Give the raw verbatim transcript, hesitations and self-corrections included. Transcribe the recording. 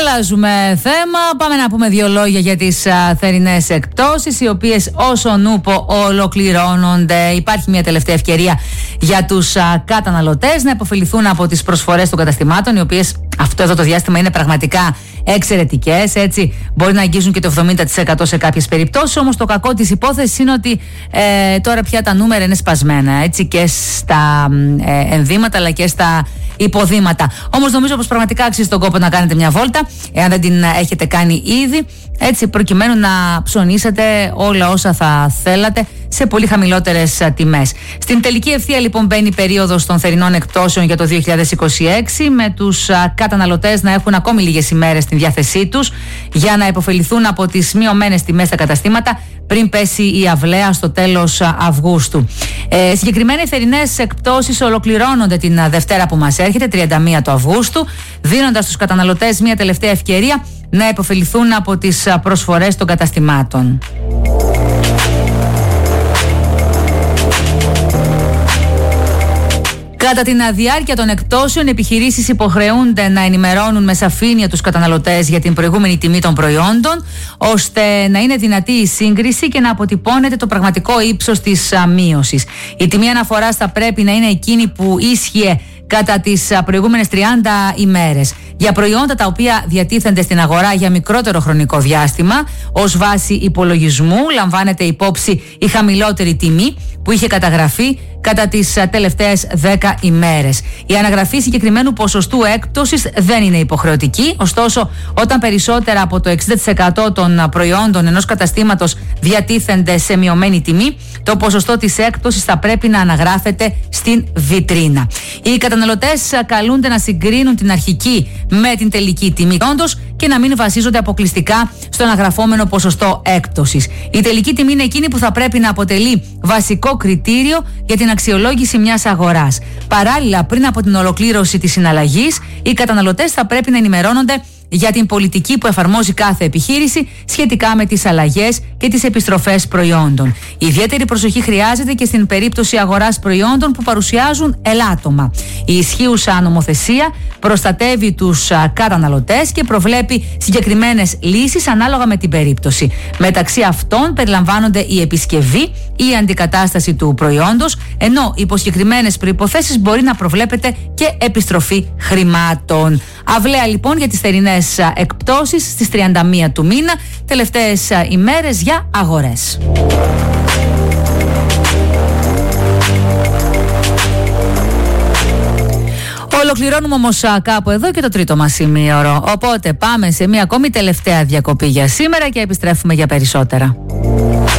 Αλλάζουμε θέμα. Πάμε να πούμε δύο λόγια για τις α, θερινές εκπτώσεις, οι οποίες όσον ούπο ολοκληρώνονται. Υπάρχει μια τελευταία ευκαιρία για τους α, καταναλωτές να υποφεληθούν από τις προσφορές των καταστημάτων, οι οποίες αυτό εδώ το διάστημα είναι πραγματικά εξαιρετικές. Έτσι, μπορεί να αγγίζουν και το εβδομήντα τοις εκατό σε κάποιες περιπτώσεις. Όμως το κακό της υπόθεσης είναι ότι ε, τώρα πια τα νούμερα είναι σπασμένα, έτσι, και στα ε, ενδύματα αλλά και στα υποδήματα. Όμως νομίζω πως πραγματικά αξίζει τον κόπο να κάνετε μια βόλτα, εάν δεν την έχετε κάνει ήδη, έτσι, προκειμένου να ψωνίσετε όλα όσα θα θέλατε σε πολύ χαμηλότερες τιμές. Στην τελική ευθεία λοιπόν μπαίνει η περίοδος των θερινών εκπτώσεων για το δύο χιλιάδες είκοσι έξι, με τους καταναλωτές να έχουν ακόμη λίγες ημέρες στην διάθεσή τους για να υποφεληθούν από τις μειωμένες τιμές στα καταστήματα πριν πέσει η αυλαία στο τέλος Αυγούστου. Ε, συγκεκριμένα οι θερινές εκπτώσεις ολοκληρώνονται την Δευτέρα που μας έρχεται, τριάντα μία του Αυγούστου, δίνοντας στους καταναλωτές μια τελευταία ευκαιρία να υποφεληθούν από τις προσφορές των καταστημάτων. Κατά την διάρκεια των εκπτώσεων, οι επιχειρήσεις υποχρεούνται να ενημερώνουν με σαφήνεια τους καταναλωτές για την προηγούμενη τιμή των προϊόντων, ώστε να είναι δυνατή η σύγκριση και να αποτυπώνεται το πραγματικό ύψος της μείωσης. Η τιμή αναφοράς θα πρέπει να είναι εκείνη που ίσχυε κατά τις προηγούμενες τριάντα ημέρες. Για προϊόντα τα οποία διατίθενται στην αγορά για μικρότερο χρονικό διάστημα, ως βάση υπολογισμού λαμβάνεται υπόψη η χαμηλότερη τιμή που είχε καταγραφεί κατά τις τελευταίες δέκα ημέρες. Η αναγραφή συγκεκριμένου ποσοστού έκπτωσης δεν είναι υποχρεωτική, ωστόσο όταν περισσότερα από το εξήντα τοις εκατό των προϊόντων ενός καταστήματος διατίθενται σε μειωμένη τιμή, το ποσοστό της έκπτωσης θα πρέπει να αναγράφεται στην βιτρίνα. Οι καταναλωτές καλούνται να συγκρίνουν την αρχική με την τελική τιμή όντως και να μην βασίζονται αποκλειστικά στο αναγραφόμενο ποσοστό έκπτωσης. Η τελική τιμή είναι εκείνη που θα πρέπει να αποτελεί βασικό κριτήριο για την αξιολόγηση μιας αγοράς. Παράλληλα, πριν από την ολοκλήρωση της συναλλαγής, οι καταναλωτές θα πρέπει να ενημερώνονται για την πολιτική που εφαρμόζει κάθε επιχείρηση σχετικά με τις αλλαγές και τις επιστροφές προϊόντων. Ιδιαίτερη προσοχή χρειάζεται και στην περίπτωση αγοράς προϊόντων που παρουσιάζουν ελάττωμα. Η ισχύουσα νομοθεσία προστατεύει τους καταναλωτές και προβλέπει συγκεκριμένες λύσεις ανάλογα με την περίπτωση. Μεταξύ αυτών περιλαμβάνονται η επισκευή ή η αντικατάσταση του προϊόντος, ενώ υπό συγκεκριμένες προϋποθέσεις μπορεί να προβλέπεται και επιστροφή χρημάτων. Αυλαία λοιπόν για τις θερινές εκπτώσεις στις τριάντα μία του μήνα, τελευταίες ημέρες για αγορές. Ολοκληρώνουμε όμως κάπου εδώ και το τρίτο μας ημίωρο, οπότε πάμε σε μια ακόμη τελευταία διακοπή για σήμερα και επιστρέφουμε για περισσότερα.